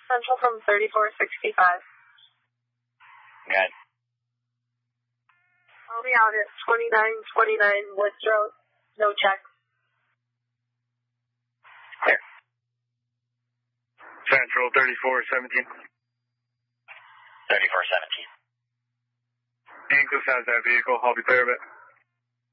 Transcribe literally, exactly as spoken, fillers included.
Central from thirty-four sixty-five. Good. I'll be out at twenty-nine twenty-nine Woods Road. No check. Clear. Central thirty-four seventeen. thirty-four seventeen. Inclusive has that vehicle. I'll be clear of it.